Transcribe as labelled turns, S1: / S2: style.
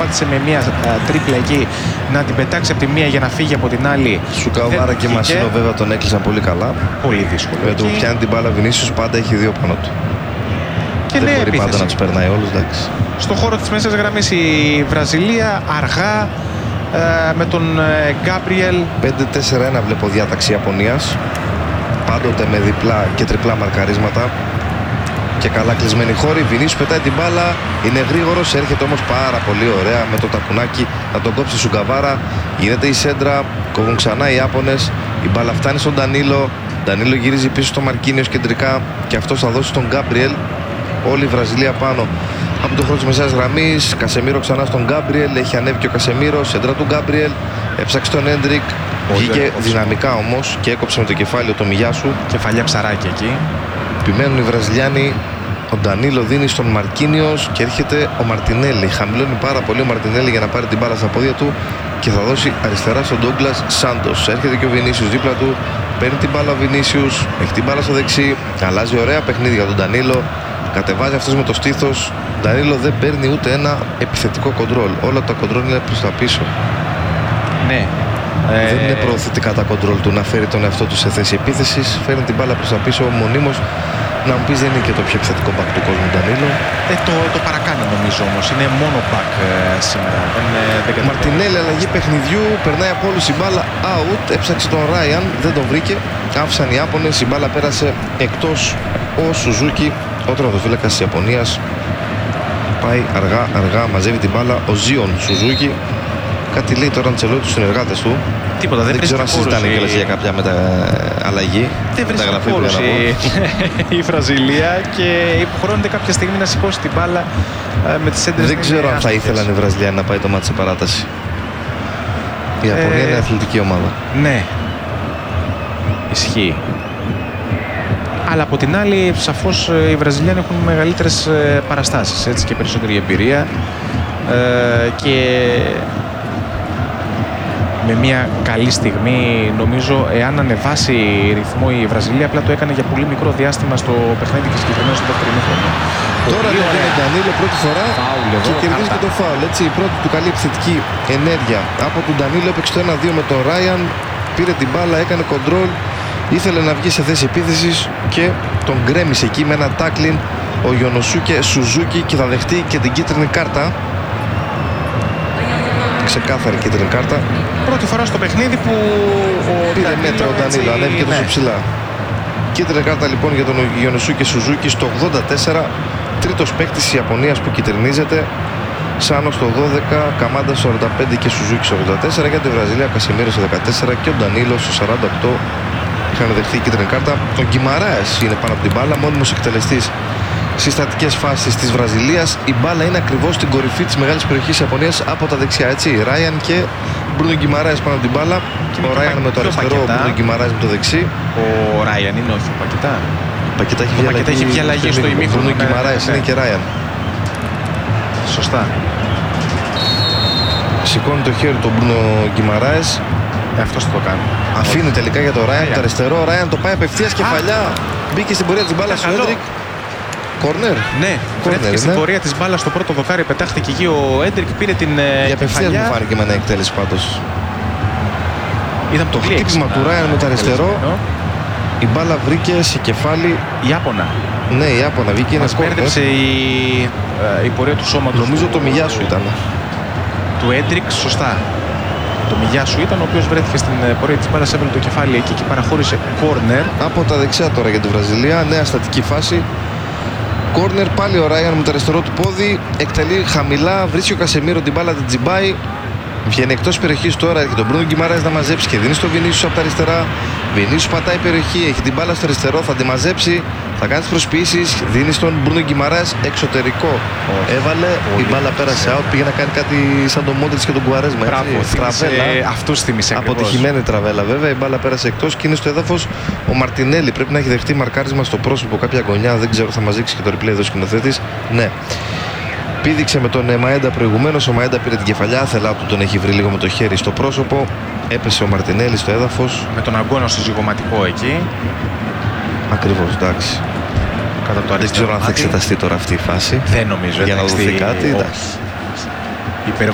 S1: προσπάθησε με μια τρίπλα εκεί να την πετάξει από τη μία για να φύγει από την άλλη.
S2: Σουκαβάρα και Μασίνο βέβαια τον έκλεισαν πολύ καλά.
S1: Πολύ δύσκολο.
S2: Με το που πιάνει την μπάλα Βινίσιους πάντα έχει δύο πάνω του.
S1: Και
S2: δεν μπορεί
S1: επίθεση.
S2: πάντα να τους περνάει όλους, εντάξει.
S1: Στο χώρο της μέσας γραμμής η Βραζιλία αργά με τον Γκάμπριελ.
S2: 5-4-1 βλέπω διάταξη Ιαπωνίας. Πάντοτε με διπλά και τριπλά μαρκαρίσματα. Και καλά κλεισμένη χώρη. Βινίσιους πετάει την μπάλα. Είναι γρήγορος. Έρχεται όμως πάρα πολύ ωραία με το τακουνάκι να τον κόψει Σουγκαβάρα. Γίνεται η σέντρα. Κόβουν ξανά οι Ιάπωνες. Η μπάλα φτάνει στον Ντανίλο. Ντανίλο γυρίζει πίσω στο Μαρκίνιος κεντρικά. Και αυτός θα δώσει στον Γκάμπριελ. Όλη η Βραζιλία πάνω από το χώρο της μεσαίας γραμμής. Κασεμίρο ξανά στον Γκάμπριελ. Έχει ανέβει και ο Κασεμίρο. Σέντρα του Γκάμπριελ. Έψαξε τον Έντρικ. Βγήκε δυναμικά όμως και έκοψε με το κεφάλι το Μιγιάσου.
S1: Κεφαλιά ψαράκι εκεί.
S2: Επιμένουν οι Βραζιλιάνοι. Ο Ντανίλο δίνει στον Μαρκίνιος και έρχεται ο Μαρτινέλη. Χαμηλώνει πάρα πολύ ο Μαρτινέλη για να πάρει την μπάλα στα πόδια του και θα δώσει αριστερά στον Ντόγκλας Σάντος. Έρχεται και ο Βινίσιους δίπλα του. Παίρνει την μπάλα ο Βινίσιους. Έχει την μπάλα στο δεξί. Αλλάζει ωραία παιχνίδι για τον Ντανίλο. Κατεβάζει αυτός με το στήθος. Ο Ντανίλο δεν παίρνει ούτε ένα επιθετικό κοντρόλ. Όλα τα κοντρόλ είναι προς τα πίσω.
S1: Ναι.
S2: Δεν είναι προωθητικά τα κοντρόλ του να φέρει τον εαυτό του σε θέση επίθεσης. Φέρνει την μπάλα προς τα πίσω μονίμως. Να μου πεις δεν είναι και το πιο επιθετικό μπακ του κόσμου Ντανίλο.
S1: Το παρακάνει νομίζω όμως. Είναι μόνο μπακ σήμερα. Δεν
S2: Μαρτινέλη αλλαγή παιχνιδιού. Περνάει από όλους η μπάλα out. Έψαξε τον Ράιαν. Δεν τον βρήκε. Άφησαν οι Ιάπωνες. Η μπάλα πέρασε εκτός ο Σουζούκι. Ο τερματοφύλακας της Ιαπωνίας. Πάει αργά. Μαζεύει την μπάλα ο Ζίον Σουζούκι. Κάτι λέει τώρα Αντσελότη στους συνεργάτες του.
S1: Τίποτα, δεν
S2: ξέρω αν συζητάνε κιόλας για κάποια αλλαγή.
S1: Δεν βρίσκει χώρους η Βραζιλία και υποχρεώνεται κάποια στιγμή να σηκώσει την μπάλα με τις έντρες.
S2: Δεν ξέρω αν θα ήθελαν οι Βραζιλιάνοι να πάει το μάτι σε παράταση. Η Ιαπωνία είναι αθλητική ομάδα.
S1: Ναι, ισχύει. Αλλά από την άλλη, σαφώς οι Βραζιλιάνοι έχουν μεγαλύτερες παραστάσεις, έτσι, και περισσότερη εμπειρία και με μια καλή στιγμή, νομίζω, εάν ανεβάσει ρυθμό η Βραζιλία, απλά το έκανε για πολύ μικρό διάστημα στο παιχνίδι και συγκεκριμένα στο δεύτερο ημίχρονο.
S2: Τώρα είναι ο Ντανίλο πρώτη φορά και κερδίζει και το φάουλ. Έτσι, η πρώτη του καλή επιθετική ενέργεια από τον Ντανίλο. Έπαιξε το 1-2 με τον Ράιαν. Πήρε την μπάλα, έκανε κοντρόλ. Ήθελε να βγει σε θέση επίθεσης και τον γκρέμισε εκεί με ένα τάκλιν ο Ιονοσούκε Σουζούκι και θα δεχτεί και την κίτρινη κάρτα. Ξεκάθαρη κίτρινη κάρτα.
S1: Πρώτη φορά στο παιχνίδι που
S2: πήρε μέτρα ο Ντανίλο, ανέβηκε τόσο ψηλά. Κίτρινη κάρτα λοιπόν για τον Ιονοσούκε Σουζούκι στο 84. Τρίτος παίκτης της Ιαπωνίας που κυτρινίζεται. Σάνο στο 12, Καμάντα στο 45 και Σουζούκι στο 84. Για τη Βραζιλία, Κασεμίρο στο 14 και ο Ντανίλο στο 48. Είχαν δεχτεί κίτρινη κάρτα. Ο Γκιμαράες είναι πάνω από την μπάλα, μόνιμος εκτελεστής στις στατικές φάσεις της Βραζιλίας. Η μπάλα είναι ακριβώς στην κορυφή της μεγάλης περιοχής της Ιαπωνίας από τα δεξιά, έτσι. Ράιαν και Μπρούνο Γκιμαράες πάνω από την μπάλα. Ο Ράιαν με το αριστερό, ο Μπρούνο Γκιμαράες με το δεξί.
S1: Ο Ράιαν είναι, όχι ο Πακετά.
S2: Πακετά έχει βγει αλλαγή στο ημίχρονο. Μπρούνο Γκιμαράες είναι και Ράιαν.
S1: Σωστά.
S2: Σηκώνει το χέρι του Μπρούνο Γκιμαράες.
S1: Αυτός το κάνει.
S2: Αφήνει τελικά για το Ράιαν το αριστερό. Ο Ράιαν το πάει απευθείας κεφαλιά. Μπήκε στην πορεία της μπάλας ο Έντρικ. Κόρνερ.
S1: Ναι, βρέθηκε στην πορεία της μπάλας στο πρώτο δοκάρι. Πετάχτηκε εκεί ο Έντρικ, πήρε την
S2: για απευθείας μου φάνηκε με ένα εκτέλεση πάντως.
S1: Ήταν
S2: το χτύπημα του Ράιαν με το αριστερό. Η μπάλα βρήκε σε κεφάλι.
S1: Ιάπωνα.
S2: Ναι, η Ιάπωνα βγήκε ένα κόρνερ.
S1: Μας μπέρδεψε η πορεία του σώματος.
S2: Νομίζω το Μιγιάσου ήταν.
S1: Του Έντρικ, σωστά. Το Μιγιάσου ήταν, ο οποίος βρέθηκε στην πορεία της μπάλας, έβαλε το κεφάλι εκεί και παραχώρησε κόρνερ.
S2: Από τα δεξιά τώρα για τη Βραζιλία, νέα στατική φάση. Κόρνερ, πάλι ο Ράιαν με το αριστερό του πόδι. Εκτελεί χαμηλά, βρίσκει ο Κασεμίρο την μπάλα, την τζιμπάει. Βγαίνει εκτός περιοχής τώρα, έχει τον Μπρούνο Γκιμαράες να μαζέψει και δίνει στο Βινίσιους από τα αριστερά. Βινίσιους πατάει περιοχή, έχει την μπάλα στο αριστερό, θα τη μαζέψει. Θα κάνει τις προσποιήσεις, δίνει στον Μπρούνο Γκιμαράες εξωτερικό. Έβαλε, η μπάλα πέρασε out, πήγε να κάνει κάτι σαν τον Μόντριτς και τον Κουαρέσμα.
S1: Τραβέλα. Αυτούς θύμισε ακριβώς.
S2: Αποτυχημένη τραβέλα βέβαια, η μπάλα πέρασε εκτός και είναι στο έδαφος ο Μαρτινέλη. Πρέπει να έχει δεχτεί μαρκάρισμα στο πρόσωπο, κάποια γωνιά, δεν ξέρω, θα μας δείξει και το replay εδώ σκηνοθέτης. Ναι. Πήδηξε με τον Μαέντα προηγουμένως, ο Μαέντα πήρε την κεφαλιά, θέλα του, τον έχει βρει λίγο με το χέρι στο πρόσωπο. Έπεσε ο Μαρτινέλη στο έδαφος.
S1: Με τον αγκώνα στο ζυγωματικό εκεί.
S2: Ακριβώς, εντάξει.
S1: Κατά το
S2: δεν ξέρω αν θα εξεταστεί τώρα αυτή η φάση.
S1: Δεν νομίζω.
S2: Για να δοθεί κάτι.